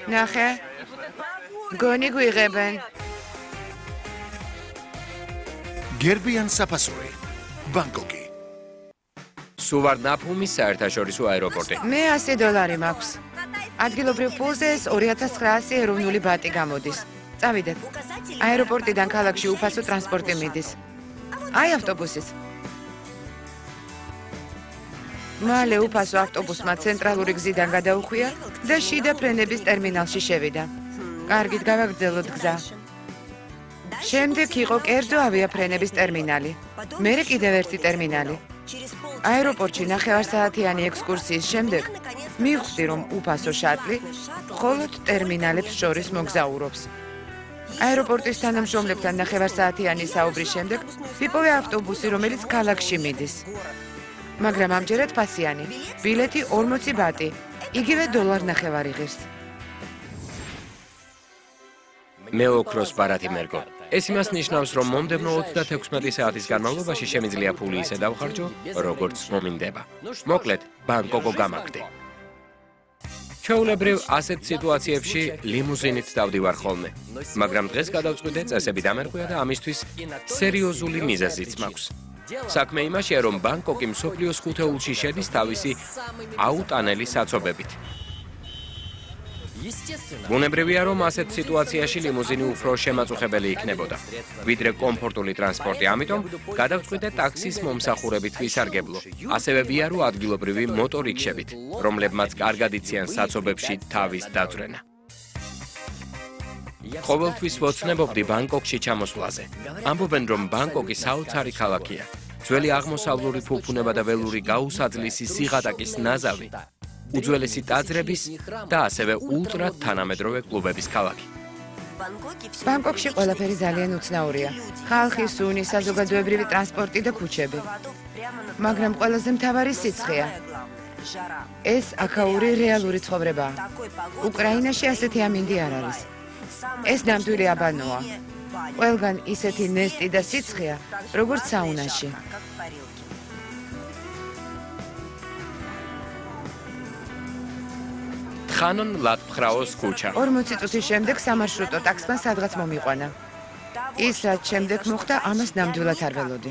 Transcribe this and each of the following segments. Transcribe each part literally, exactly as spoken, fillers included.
ნახე. გონი გვიღებენ. გერბიან საფასური. ბანგკოკი. სუვარნაფუმის საერთაშორისო აეროპორტი. მე ასი დოლარი მაქვს. ადგილობრივ ფულზე ეს ორი ათას ცხრაასი ეროვნული ბატი გამოდის. წავიდეთ. აეროპორტიდან ქალაქში უფასო ტრანსპორტი მიდის. აი ავტობუსის. მალე უფასო ავტობუსმა ცენტრალური გზიდან გადაუხვია და შიდა ფრენების ტერმინალში შევიდა. კარგით გავაგრძელოთ გზა. შემდეგ იყო კერძო ავიაფრენების ტერმინალი. მერე კიდევ ერთი ტერმინალი. აეროპორტში ნახევარსაათიანი ექსკურსიის შემდეგ მივხვდი, რომ უფასო შატლი მხოლოდ ტერმინალებს შორის მოგზაურობს. აეროპორტის თანამშრომლებთან ნახევარსაათიანი საუბრის შემდეგ ვიპოვე ავტობუსი, რომელიც ქალაქში მიდის. მაგრამ ამჯერად ფასიანი. ბილეთი ორმოცი ბატი. იგივე დოლარ ნახევარი ღირს. მე ოქროს ბარათი მერგო. ეს იმას ნიშნავს, რომ მომდევნო ოცდათექვსმეტი საათის განმავლობაში შემიძლია ფული ისე დავხარჯო, როგორც მომინდება. მოკლედ, ბანგკოკო გამაგდე. ჩვეულებრივ ასეთ სიტუაციებში ლიმუზინით დავდივარ ხოლმე, მაგრამ დღეს გადავწყვიტე წესები დამერხვია და ამისთვის სერიოზული მიზეზიც მაქვს. საქმე იმაშია, რომ ბანგკოკი მსოფლიოს ხუთეულში შედის თავისი აუტანელი საცობებით. ბუნებრივია, რომ ასეთ სიტუაციაში ლიმუზინი უფრო შემაწუხებელი იქნებოდა, ვიდრე კომფორტული ტრანსპორტი, ამიტომ გადავწყვიტე ტაქსის მომსახურებით ვისარგებლო, ასევე ვიარო ადგილობრივი მოტორიქშებით, რომლებმაც კარგად იციან საცობებში თავის დაძვრენა. ყოველთვის ვოცნებობდი ბანგკოკში ჩამოსვლაზე. ამბობენ, რომ ბანგკოკი საოცარი ქალაქია, ძველი აღმოსავლური ფუფუნება და ველური გაუსაძლისი სიღატაკის ნაზავი. უძველესი ტაძრების და ასევე ულტრა თანამედროვე კლუბების ქალაქი. ბანგკოკში ყველაფერი ძალიან უცნაურია. ხალხი, სუნი, საზოგადოებრივი ტრანსპორტი და ქუჩები. მაგრამ ყველაზე მთავარი სიცხეა. ეს აქაური რეალური ცხოვრებაა. უკრაინაში ასეთი ამინდი არ არის. ეს ნამდვილი აბანოა. ყველგან ისეთი ნესტი და სიცხეა, როგორც საუნაში. ხანონ ლატფხრაოს ქუჩა. ორმოცი წუთის შემდეგ სამარშრუტო ტაქსმა სადღაც მომიყვანა. ის რაც შემდეგ მოხდა, ამას ნამდვილად არ ველოდი.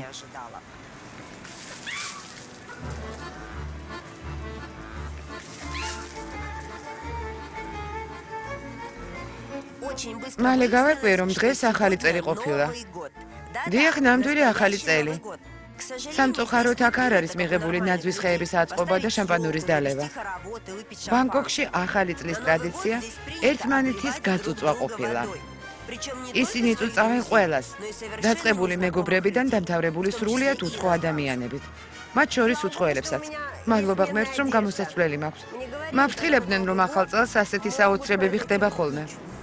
მალე გავარკვიე, რომ დღეს ახალი წელი ყოფილა. დიახ, ნამდვილი ახალი წელი. სამწუხაროდ აქ არ არის მიღებული ნაძვის ხეების აწყობა და შამპანურის დალევა. ბანგკოკში ახალი წლის ტრადიცია ერთმანეთის გაწუწვა ყოფილა. ისინი წუწავენ ყველას, დაწყებული მეგობრებიდან დამთავრებული სრულიად უცხო ადამიანებით. მათ შორის უცხოელებსაც. მადლობა ღმერთს, რომ გამოსაცვლელი მაქვს. მაფრთხილებდნენ, რომ ახალ წელს ასეთი საოცრებები ხდება ხოლმე.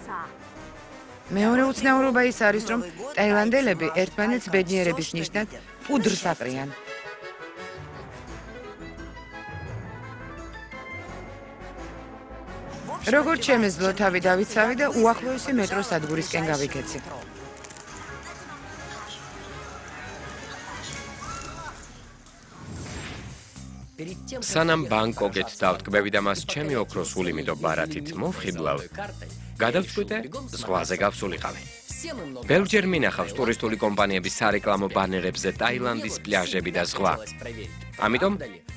მეორე უცნაურობა ის არის, რომ ტაილანდელები ერთმანეთს ბედნიერების ნიშნად პუდრს აყრიან. როგორც შემეძლო თავი დავიცავი და უახლოესი მეტროს სადგურისკენ გავიქეცი. სანამ ბანგკოკით დავტკბევი და მას ჩემი ოქროს ულიმიტო ბარათით მოვხიბლავ, გადავწყვიტე ზღვაზე გავსულიყავი. ბევრჯერ მინახავს ტურისტული კომპანიების სარეკლამო ბანერებზე ტაილანდის პლაჟები და ზღვა. ამიტომ